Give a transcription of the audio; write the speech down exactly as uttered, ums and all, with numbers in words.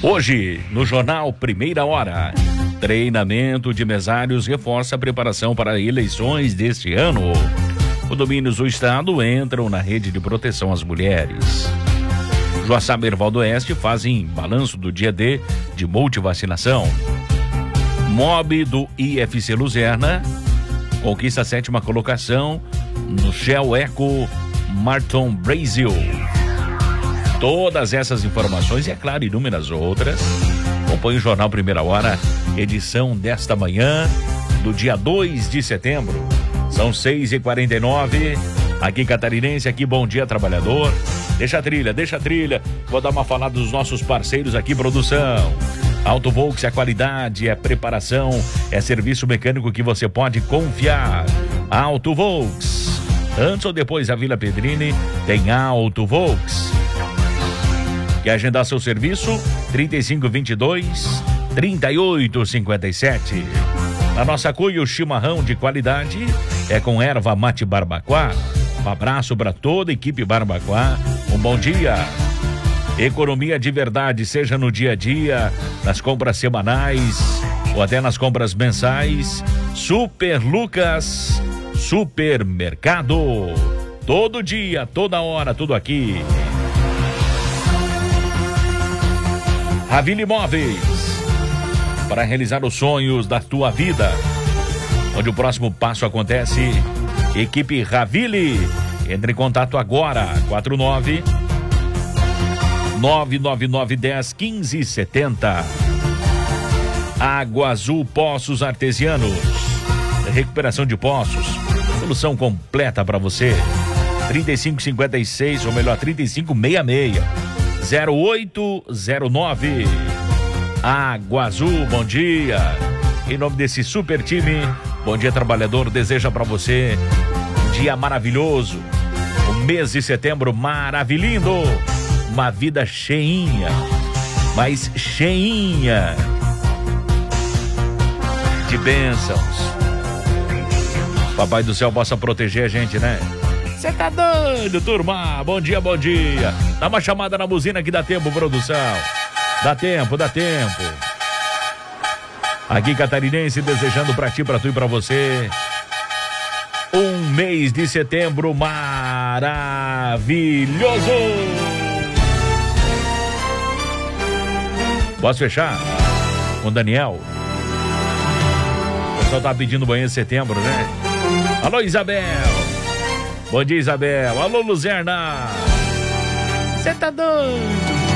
Hoje, no Jornal Primeira Hora, treinamento de mesários reforça a preparação para eleições deste ano. Condomínios do Estado entram na rede de proteção às mulheres. Joaçaba e Ervaldo Oeste fazem balanço do dia D de multivacinação. Mob do I F C Luzerna conquista a sétima colocação no Shell Eco Marathon Brasil. Todas essas informações e, é claro, inúmeras outras, acompanhe o Jornal Primeira Hora, edição desta manhã, do dia dois de setembro. São seis e quarenta e nove, aqui Catarinense, aqui Bom Dia Trabalhador. Deixa a trilha, deixa a trilha. Vou dar uma falada dos nossos parceiros aqui, produção. Auto Volks é qualidade, é preparação, é serviço mecânico que você pode confiar. Auto Volks. Antes ou depois da Vila Pedrini, tem Auto Volks. Quer agendar seu serviço? trinta e cinco, vinte e dois, trinta e oito, cinquenta e sete. Na nossa cuia, o chimarrão de qualidade é com erva mate Barbacoa. Um abraço para toda a equipe Barbacoa. Um bom dia. Economia de verdade, seja no dia a dia, nas compras semanais ou até nas compras mensais. Super Lucas Supermercado. Todo dia, toda hora, tudo aqui. Ravile Imóveis, para realizar os sonhos da tua vida, onde o próximo passo acontece. Equipe Ravile, entre em contato agora, quatro nove nove nove nove um zero, um cinco sete zero. Água Azul Poços Artesianos, recuperação de poços, solução completa para você. trinta e cinco cinquenta e seis, ou melhor, trinta e cinco sessenta e seis, zero oito zero nove. Água Azul, bom dia. Em nome desse super time, Bom Dia Trabalhador deseja para você um dia maravilhoso, um mês de setembro maravilhindo, uma vida cheinha, mas cheinha de bênçãos. Papai do céu possa proteger a gente, né? Você tá doido, turma? Bom dia, bom dia. Dá uma chamada na buzina que dá tempo, produção. Dá tempo, dá tempo. Aqui Catarinense desejando pra ti, pra tu e pra você um mês de setembro maravilhoso. Posso fechar? Com o Daniel. O pessoal tá pedindo banho de setembro, né? Alô, Isabel. Bom dia, Isabel. Alô, Luzerna. Você tá doido?